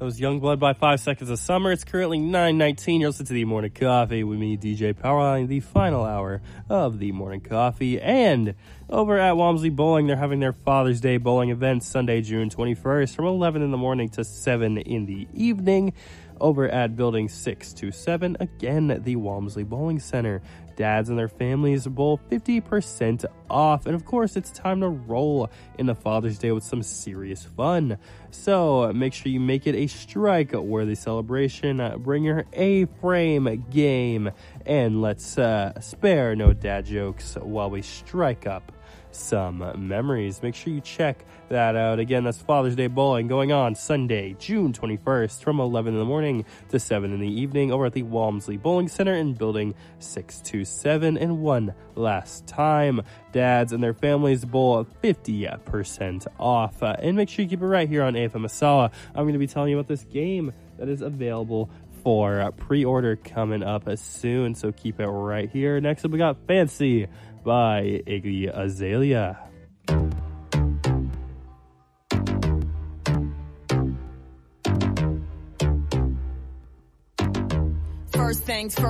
was Youngblood by 5 Seconds of Summer. It's currently 9:19. You're listening to the Morning Coffee with me, DJ Powerline, the final hour of the Morning Coffee. And over at Walmsley Bowling, they're having their Father's Day bowling event Sunday, June 21st from 11 in the morning to 7 in the evening over at Building 627, again, the Walmsley Bowling Center. Dads and their families bowl 50% off. And of course, it's time to roll into Father's Day with some serious fun. So make sure you make it a strike-worthy celebration. Bring your A-frame game. And let's spare no dad jokes while we strike up some memories. Make sure you check that out. Again, that's Father's Day bowling going on Sunday, June 21st from 11 in the morning to 7 in the evening over at the Walmsley Bowling Center in Building 627. And one last time, dads and their families bowl 50% off. And make sure you keep it right here on AFM Masala. I'm going to be telling you about this game that is available for pre-order coming up soon, so keep it right here. Next up, we got Fancy by Iggy Azalea. First things first.